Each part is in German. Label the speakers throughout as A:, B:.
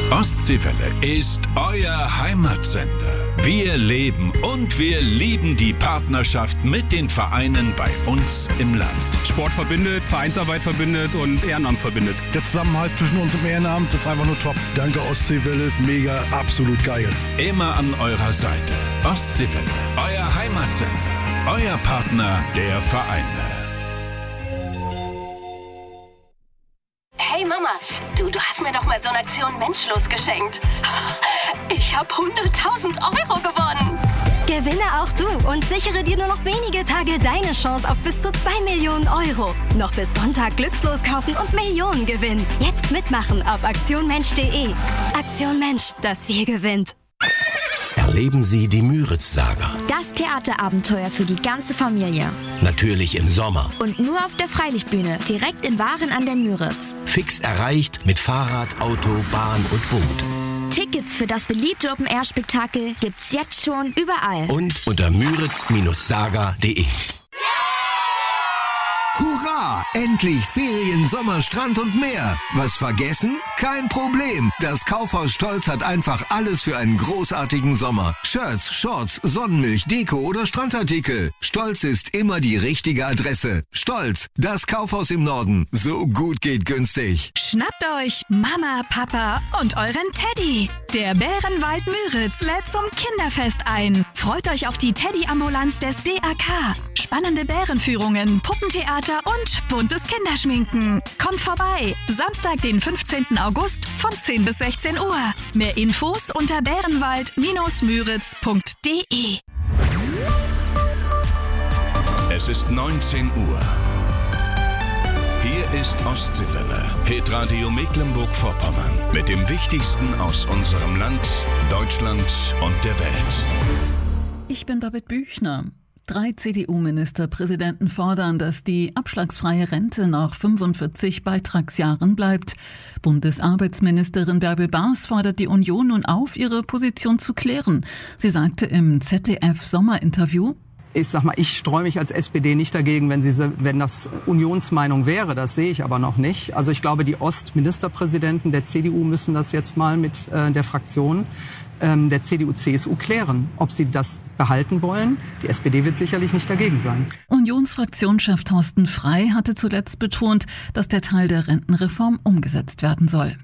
A: Ostseewelle ist euer Heimatsender. Wir leben und wir lieben die Partnerschaft mit den Vereinen bei uns im Land.
B: Sport verbindet, Vereinsarbeit verbindet und Ehrenamt verbindet.
C: Der Zusammenhalt zwischen uns im Ehrenamt ist einfach nur top. Danke Ostseewelle, mega, absolut geil.
A: Immer an eurer Seite. Ostseewelle, euer Heimatsender. Euer Partner der Vereine.
D: Hey Mama, du hast mir doch mal so eine Aktion Menschlos geschenkt. Ich habe 100.000 Euro gewonnen.
E: Gewinne auch du und sichere dir nur noch wenige Tage deine Chance auf bis zu 2 Millionen Euro. Noch bis Sonntag glückslos kaufen und Millionen gewinnen. Jetzt mitmachen auf aktionmensch.de. Aktion Mensch, das Wir gewinnt.
F: Erleben Sie die Müritz-Saga.
G: Das Theaterabenteuer für die ganze Familie.
F: Natürlich im Sommer.
G: Und nur auf der Freilichtbühne, direkt in Waren an der Müritz.
F: Fix erreicht mit Fahrrad, Auto, Bahn und Boot.
G: Tickets für das beliebte Open-Air-Spektakel gibt's jetzt schon überall.
F: Und unter müritz-saga.de.
H: Hurra! Endlich Ferien, Sommer, Strand und mehr. Was vergessen? Kein Problem. Das Kaufhaus Stolz hat einfach alles für einen großartigen Sommer. Shirts, Shorts, Sonnenmilch, Deko oder Strandartikel. Stolz ist immer die richtige Adresse. Stolz, das Kaufhaus im Norden. So gut geht günstig.
I: Schnappt euch Mama, Papa und euren Teddy. Der Bärenwald Müritz lädt zum Kinderfest ein. Freut euch auf die Teddy-Ambulanz des DAK. Spannende Bärenführungen, Puppentheater und buntes Kinderschminken. Kommt vorbei. Samstag, den 15. August von 10 bis 16 Uhr. Mehr Infos unter bärenwald-müritz.de.
A: Es ist 19 Uhr. Hier ist Ostseewelle, Hitradio Mecklenburg-Vorpommern. Mit dem Wichtigsten aus unserem Land, Deutschland und der Welt.
J: Ich bin Babette Büchner. 3 CDU-Ministerpräsidenten fordern, dass die abschlagsfreie Rente nach 45 Beitragsjahren bleibt. Bundesarbeitsministerin Bärbel Baas fordert die Union nun auf, ihre Position zu klären. Sie sagte im ZDF-Sommerinterview:
K: Ich sag mal, ich streue mich als SPD nicht dagegen, wenn das Unionsmeinung wäre. Das sehe ich aber noch nicht. Also ich glaube, die Ostministerpräsidenten der CDU müssen das jetzt mal mit der Fraktion der CDU-CSU klären, ob sie das behalten wollen. Die SPD wird sicherlich nicht dagegen sein.
J: Unionsfraktionschef Thorsten Frey hatte zuletzt betont, dass der Teil der Rentenreform umgesetzt werden soll.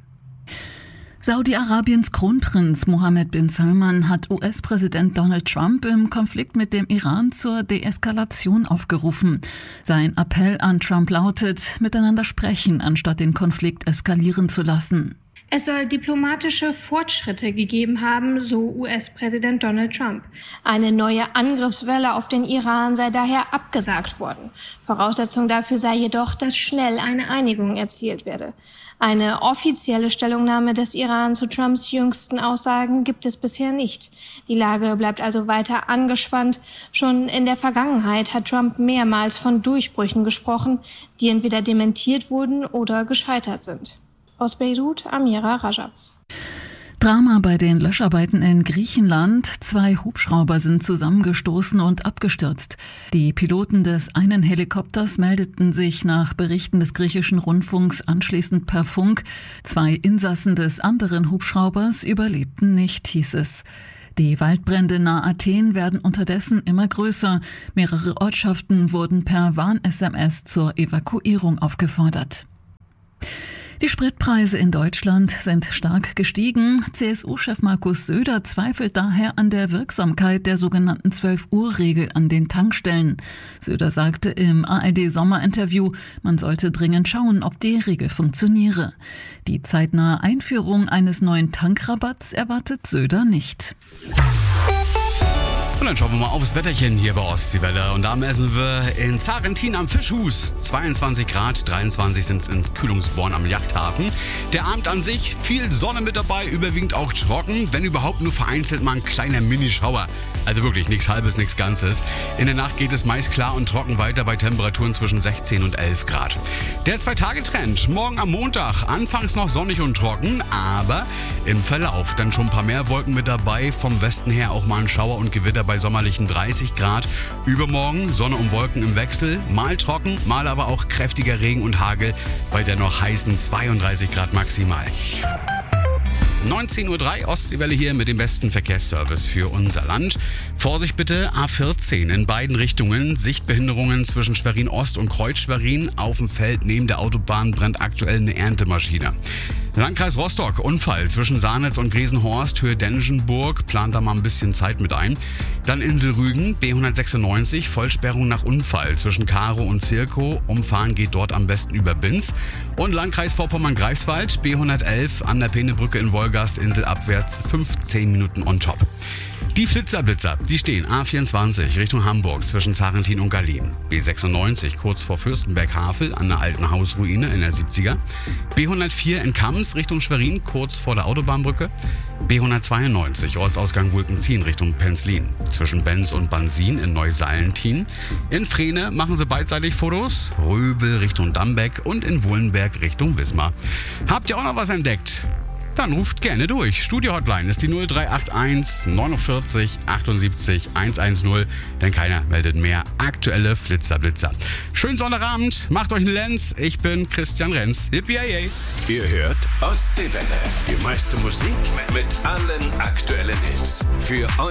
J: Saudi-Arabiens Kronprinz Mohammed bin Salman hat US-Präsident Donald Trump im Konflikt mit dem Iran zur Deeskalation aufgerufen. Sein Appell an Trump lautet: miteinander sprechen, anstatt den Konflikt eskalieren zu lassen.
L: Es soll diplomatische Fortschritte gegeben haben, so US-Präsident Donald Trump. Eine neue Angriffswelle auf den Iran sei daher abgesagt worden. Voraussetzung dafür sei jedoch, dass schnell eine Einigung erzielt werde. Eine offizielle Stellungnahme des Iran zu Trumps jüngsten Aussagen gibt es bisher nicht. Die Lage bleibt also weiter angespannt. Schon in der Vergangenheit hat Trump mehrmals von Durchbrüchen gesprochen, die entweder dementiert wurden oder gescheitert sind. Aus Beirut, Amira Rajab.
J: Drama bei den Löscharbeiten in Griechenland. 2 Hubschrauber sind zusammengestoßen und abgestürzt. Die Piloten des einen Helikopters meldeten sich nach Berichten des griechischen Rundfunks anschließend per Funk. 2 Insassen des anderen Hubschraubers überlebten nicht, hieß es. Die Waldbrände nahe Athen werden unterdessen immer größer. Mehrere Ortschaften wurden per Warn-SMS zur Evakuierung aufgefordert. Die Spritpreise in Deutschland sind stark gestiegen. CSU-Chef Markus Söder zweifelt daher an der Wirksamkeit der sogenannten 12-Uhr-Regel an den Tankstellen. Söder sagte im ARD-Sommerinterview, man sollte dringend schauen, ob die Regel funktioniere. Die zeitnahe Einführung eines neuen Tankrabatts erwartet Söder nicht.
M: Und dann schauen wir mal aufs Wetterchen hier bei Ostseewelle. Und da messen wir in Sarentin am Fischhus 22 Grad, 23 sind es in Kühlungsborn am Yachthafen. Der Abend an sich, viel Sonne mit dabei, überwiegend auch trocken, wenn überhaupt nur vereinzelt mal ein kleiner Minischauer. Also wirklich nichts Halbes, nichts Ganzes. In der Nacht geht es meist klar und trocken weiter bei Temperaturen zwischen 16 und 11 Grad. Der 2-Tage-Trend, morgen am Montag, anfangs noch sonnig und trocken, aber im Verlauf dann schon ein paar mehr Wolken mit dabei. Vom Westen her auch mal ein Schauer und Gewitter bei sommerlichen 30 Grad. Übermorgen Sonne und Wolken im Wechsel, mal trocken, mal aber auch kräftiger Regen und Hagel bei der noch heißen 32 Grad maximal. 19:03 Uhr, Ostseewelle hier mit dem besten Verkehrsservice für unser Land. Vorsicht bitte, A14 in beiden Richtungen. Sichtbehinderungen zwischen Schwerin Ost und Kreuz Schwerin. Auf dem Feld neben der Autobahn brennt aktuell eine Erntemaschine. Landkreis Rostock, Unfall zwischen Sahnitz und Gresenhorst, Höhe Denschenburg, plant da mal ein bisschen Zeit mit ein. Dann Insel Rügen, B196, Vollsperrung nach Unfall zwischen Karo und Zirkow, Umfahren geht dort am besten über Binz. Und Landkreis Vorpommern-Greifswald, B111 an der Peenebrücke in Wolgast, inselabwärts 15 Minuten on top. Die Flitzer-Blitzer, die stehen A24 Richtung Hamburg zwischen Zarentin und Gallien. B96 kurz vor Fürstenberg-Havel an der alten Hausruine in der 70er. B104 in Kams Richtung Schwerin kurz vor der Autobahnbrücke. B192 Ortsausgang Wulkenzien Richtung Penzlin zwischen Benz und Bansin in Neusallentin. In Frehne machen sie beidseitig Fotos. Röbel Richtung Dambeck und in Wohlenberg Richtung Wismar. Habt ihr auch noch was entdeckt? Dann ruft gerne durch. Studio-Hotline ist die 0381 49 78 110, denn keiner meldet mehr aktuelle Flitzer-Blitzer. Schönen Sonnabend, macht euch einen Lenz. Ich bin Christian Renz. Yippie-yay.
A: Ihr hört Ostseewelle. Die meiste Musik mit allen aktuellen Hits. Für euch.